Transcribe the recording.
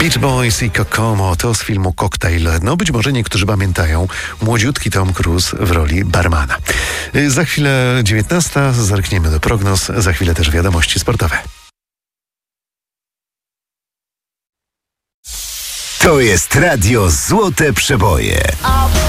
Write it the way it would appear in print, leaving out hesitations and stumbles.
Beach Boys i Kokomo to z filmu Cocktail. No być może niektórzy pamiętają młodziutki Tom Cruise w roli barmana. Za chwilę 19, zerkniemy do prognoz, za chwilę też wiadomości sportowe. To jest Radio Złote Przeboje.